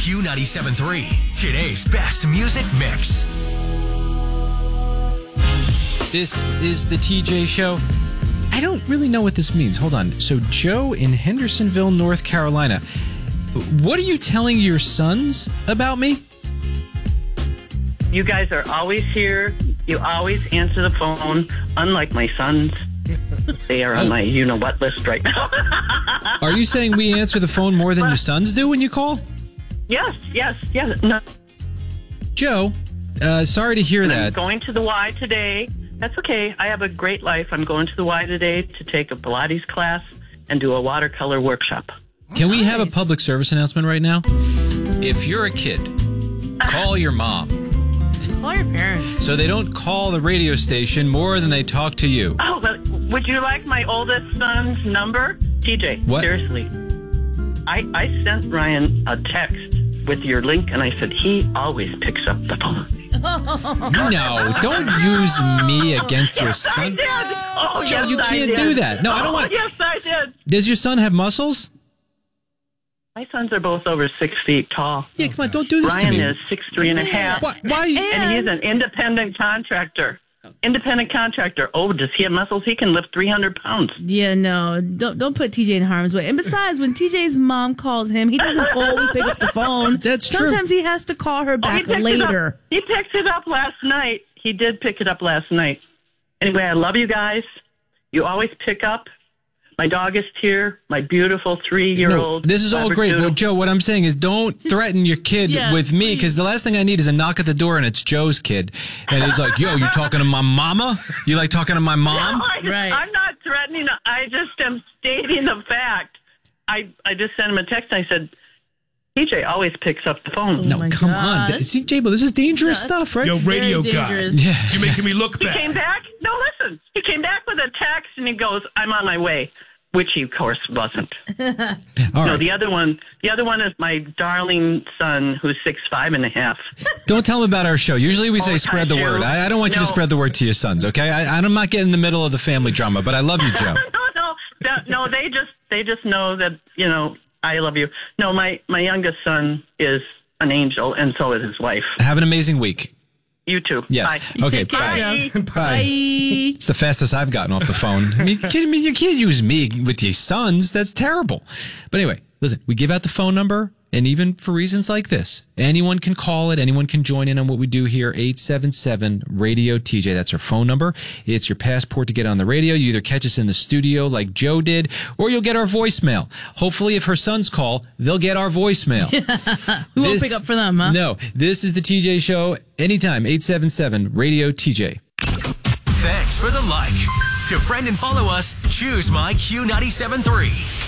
Q97.3, today's best music mix. This is the TJ Show. I don't really know what this means. Hold on. So, Joe in Hendersonville, North Carolina. What are you telling your sons about me? You guys are always here. You always answer the phone, unlike my sons. They are on my you-know-what list right now. Are you saying we answer the phone more than your sons do when you call? Yes. No. Joe, sorry to hear that. I'm going to the Y today. That's okay. I have a great life. I'm going to the Y today to take a Pilates class and do a watercolor workshop. Can we have a public service announcement right now? If you're a kid, call your mom. Call your parents. So they don't call the radio station more than they talk to you. Oh, but would you like my oldest son's number? TJ, What? Seriously. I sent Ryan a text with your link, and I said, he always picks up the phone. No, don't use me against your Yes, I son. did. Oh, Joe, yes, you I can't did. do that. No, I don't want. Yes, I did. Does your son have muscles? My sons are both over 6 feet tall. Yeah, come on, don't do this to Ryan me. is 6'3.5". Why? And he's an independent contractor. Oh, does he have muscles? He can lift 300 pounds. Yeah, no, don't put TJ in harm's way. And besides, when TJ's mom calls him, he doesn't always pick up the phone. That's true. Sometimes he has to call her back later. He picked it up last night. He did pick it up last night. Anyway, I love you guys. You always pick up. My dog is here. My beautiful 3-year-old. No, this is all great. Labradoodle. Well, Joe, what I'm saying is don't threaten your kid Yeah, with me, because the last thing I need is a knock at the door and it's Joe's kid. And he's like, yo, you talking to my mama? You like talking to my mom? No, Right. I'm not threatening. I just am stating the fact. I just sent him a text. And I said, TJ always picks up the phone. No, my come gosh. on. See, J-Bo, this is dangerous stuff, right? Yo, radio Very guy. dangerous. Yeah. You're making me look He bad. came back. No, listen. He came back with a text and he goes, I'm on my way. Which he, of course, wasn't. All No, right. the other one is my darling son, who's 6'5.5". Don't tell him about our show. Usually we say Oh, spread the Joe. word. I don't want you to No. spread the word to your sons, okay? I'm not getting in the middle of the family drama, but I love you, Joe. No, they just know that, I love you. No, my youngest son is an angel, and so is his wife. Have an amazing week. You too. Yes. Bye. Okay, Take care, bye. Joe. Bye. It's the fastest I've gotten off the phone. I mean, you kidding me? You can't use me with your sons. That's terrible. But anyway, listen, we give out the phone number, and even for reasons like this, anyone can call it. Anyone can join in on what we do here. 877-RADIO-TJ. That's our phone number. It's your passport to get on the radio. You either catch us in the studio like Joe did, or you'll get our voicemail. Hopefully, if her sons call, they'll get our voicemail. We won't pick up for them, huh? No, this is the TJ Show. Anytime, 877-RADIO-TJ. Thanks for the like. To friend and follow us, choose my Q97.3.